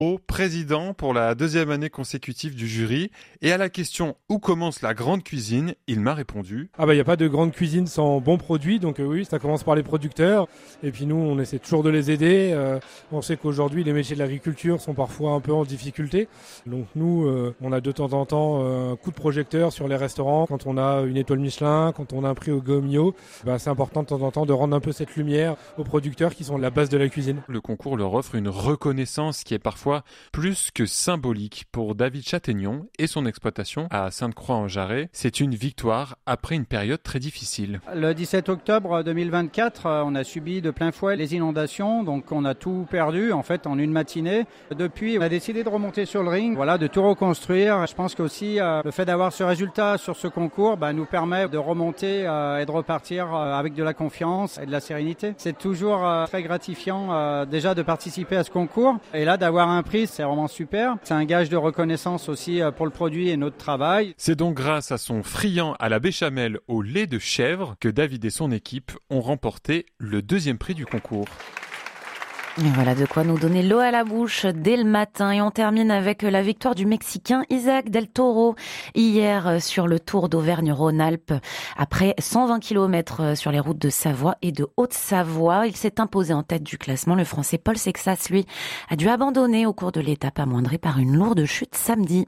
Président pour la 2e année consécutive du jury. Et à la question « Où commence la grande cuisine ?», il m'a répondu il n'y a pas de grande cuisine sans bons produits, donc oui, ça commence par les producteurs. Et puis nous, on essaie toujours de les aider. On sait qu'aujourd'hui, les métiers de l'agriculture sont parfois un peu en difficulté. Donc nous, on a de temps en temps un coup de projecteur sur les restaurants. Quand on a une étoile Michelin, quand on a un prix au Gaumio, c'est important de temps en temps de rendre un peu cette lumière aux producteurs qui sont la base de la cuisine. Le concours leur offre une reconnaissance qui est parfois plus que symbolique. Pour David Châtaignon et son exploitation à Sainte-Croix-en-Jarret, c'est une victoire après une période très difficile. Le 17 octobre 2024, on a subi de plein fouet les inondations, donc on a tout perdu en fait en une matinée. Depuis, on a décidé de remonter sur le ring, de tout reconstruire. Je pense qu'aussi le fait d'avoir ce résultat sur ce concours nous permet de remonter et de repartir avec de la confiance et de la sérénité. C'est toujours très gratifiant déjà de participer à ce concours et là d'avoir un prix, c'est vraiment super. C'est un gage de reconnaissance aussi pour le produit et notre travail. C'est donc grâce à son friand à la béchamel au lait de chèvre que David et son équipe ont remporté le 2e prix du concours. Et voilà de quoi nous donner l'eau à la bouche dès le matin. Et on termine avec la victoire du Mexicain Isaac Del Toro hier sur le Tour d'Auvergne-Rhône-Alpes. Après 120 km sur les routes de Savoie et de Haute-Savoie, il s'est imposé en tête du classement. Le Français Paul Sexas, lui, a dû abandonner au cours de l'étape amoindrée par une lourde chute samedi.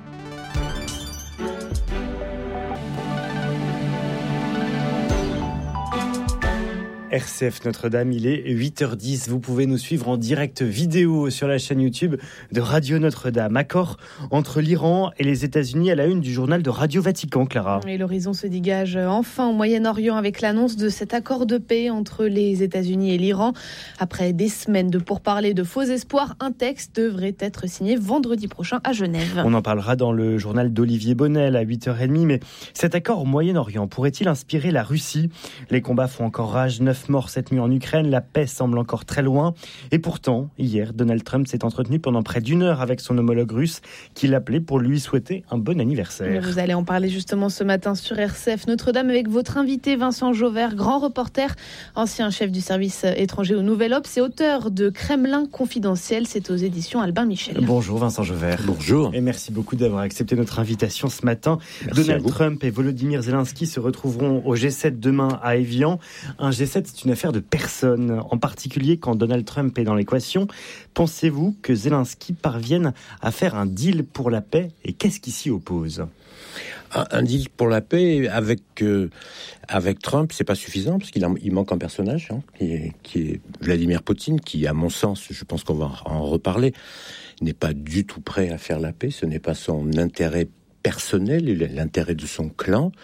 RCF Notre-Dame, il est 8h10. Vous pouvez nous suivre en direct vidéo sur la chaîne YouTube de Radio Notre-Dame. Accord entre l'Iran et les États-Unis à la une du journal de Radio Vatican, Clara. Et l'horizon se dégage enfin au Moyen-Orient avec l'annonce de cet accord de paix entre les États-Unis et l'Iran. Après des semaines de pourparlers de faux espoirs, un texte devrait être signé vendredi prochain à Genève. On en parlera dans le journal d'Olivier Bonnel à 8h30. Mais cet accord au Moyen-Orient pourrait-il inspirer la Russie ? Les combats font encore rage. 9 morts cette nuit en Ukraine, la paix semble encore très loin. Et pourtant, hier, Donald Trump s'est entretenu pendant près d'1 heure avec son homologue russe, qui l'appelait pour lui souhaiter un bon anniversaire. Vous allez en parler justement ce matin sur RCF Notre-Dame avec votre invité Vincent Jauvert, grand reporter, ancien chef du service étranger au Nouvel Obs et auteur de Kremlin confidentiel. C'est aux éditions Albin Michel. Bonjour Vincent Jauvert. Bonjour. Et merci beaucoup d'avoir accepté notre invitation ce matin. Merci. Donald Trump et Volodymyr Zelensky se retrouveront au G7 demain à Évian. Un G7, c'est une affaire de personne, en particulier quand Donald Trump est dans l'équation. Pensez-vous que Zelensky parvienne à faire un deal pour la paix et qu'est-ce qui s'y oppose ? Un deal pour la paix avec Trump, c'est pas suffisant parce qu'il manque un personnage qui est Vladimir Poutine, qui, à mon sens, je pense qu'on va en reparler, n'est pas du tout prêt à faire la paix. Ce n'est pas son intérêt personnel, l'intérêt de son clan.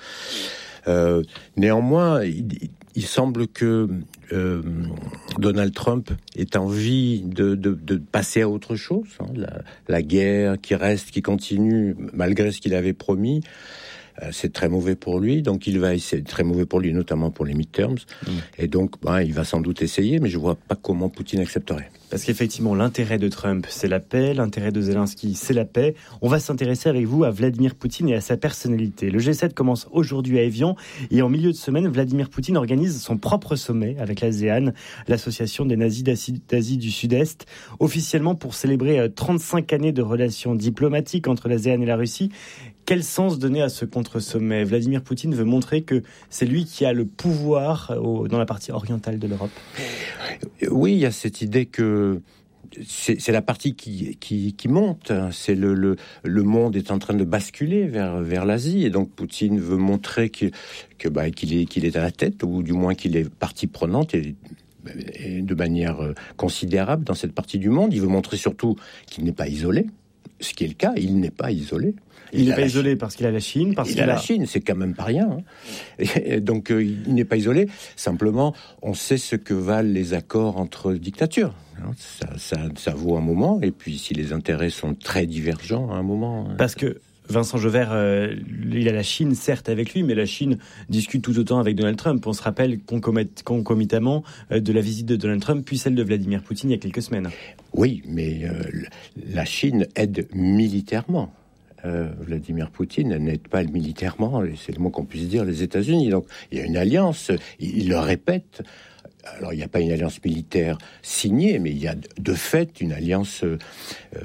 Néanmoins, il semble que Donald Trump ait envie de passer à autre chose. La guerre qui reste, qui continue, malgré ce qu'il avait promis, c'est très mauvais pour lui. Donc il va essayer, très mauvais pour lui, notamment pour les midterms. Et donc, il va sans doute essayer, mais je vois pas comment Poutine accepterait. Parce qu'effectivement, l'intérêt de Trump, c'est la paix. L'intérêt de Zelensky, c'est la paix. On va s'intéresser avec vous à Vladimir Poutine et à sa personnalité. Le G7 commence aujourd'hui à Évian. Et en milieu de semaine, Vladimir Poutine organise son propre sommet avec l'ASEAN, l'association des nazis d'Asie du Sud-Est, officiellement pour célébrer 35 années de relations diplomatiques entre l'ASEAN et la Russie. Quel sens donner à ce contre-sommet ? Vladimir Poutine veut montrer que c'est lui qui a le pouvoir dans la partie orientale de l'Europe. Oui, il y a cette idée que c'est la partie qui monte. C'est le monde est en train de basculer vers l'Asie, et donc Poutine veut montrer qu'il est à la tête, ou du moins qu'il est partie prenante et de manière considérable dans cette partie du monde. Il veut montrer surtout qu'il n'est pas isolé. Ce qui est le cas, il n'est pas isolé. Il n'est pas isolé parce qu'il a la Chine. Il a la Chine, c'est quand même pas rien. Et donc, il n'est pas isolé. Simplement, on sait ce que valent les accords entre dictatures. Ça vaut un moment. Et puis, si les intérêts sont très divergents à un moment... Parce que Vincent Jauvert, il a la Chine, certes, avec lui, mais la Chine discute tout autant avec Donald Trump. On se rappelle concomitamment de la visite de Donald Trump, puis celle de Vladimir Poutine il y a quelques semaines. Oui, mais la Chine aide militairement. Vladimir Poutine n'aide pas militairement, c'est le mot qu'on puisse dire, les États-Unis. Donc, il y a une alliance, il le répète. Alors, il n'y a pas une alliance militaire signée, mais il y a de fait une alliance